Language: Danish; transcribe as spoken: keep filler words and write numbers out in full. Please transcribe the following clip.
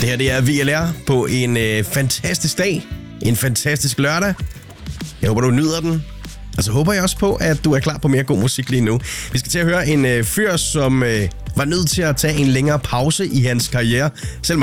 Det her det er V L R på en øh, fantastisk dag. En fantastisk lørdag. Jeg håber, du nyder den. Og så håber jeg også på, at du er klar på mere god musik lige nu. Vi skal til at høre en øh, fyr, som øh, var nødt til at tage en længere pause i hans karriere. Selvom